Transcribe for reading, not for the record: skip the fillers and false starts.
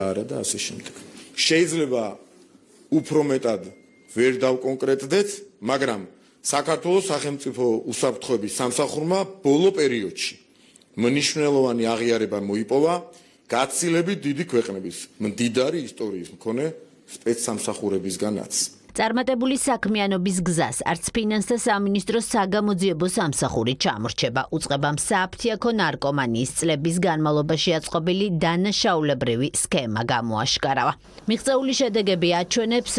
არა და ასე შემდეგ. შეიძლება უფრო მეტად ვერ დავკონკრეტდეთ, მაგრამ საქართველოს სახელმწიფო უსაფრთხოების სამსახურმა ბოლო პერიოდში მნიშვნელოვანი აღიარება მოიპოვა გაცილებით დიდი ქვეყნების მდიდარი ისტორიის მქონე სპეცსამსახურებისგანაც. წარმატებული საქმიანობის გზას არც ფინანსთა სამინისტროს საგამოძიებო სამსახური ჩამორჩება. უწყებამ საფთიაქო ნარკომანიის წლების განმავლობაში აწყობილი დანაშაულებრივი სქემა გამოაშკარავა. მიღწეული შედეგები აჩვენებს,